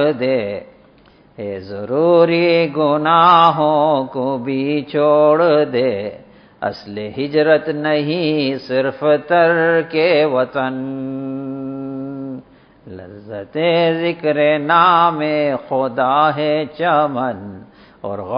दे, ये ज़रूरी गुनाहों को भी छोड़ दे। असली हिजरत नहीं सिर्फ तर्के वतन, लज़्ज़ते ज़िक्र नामे खुदा है चमन और